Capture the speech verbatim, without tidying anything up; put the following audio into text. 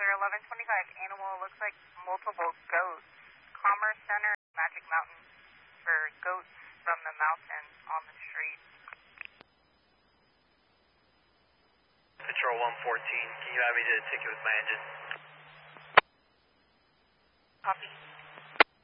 clear eleven twenty-five. Animal looks like multiple goats. Commerce Center, Magic Mountain for goats from the mountain on the street. Control one fourteen, can you have me to the ticket with my engine? Copy.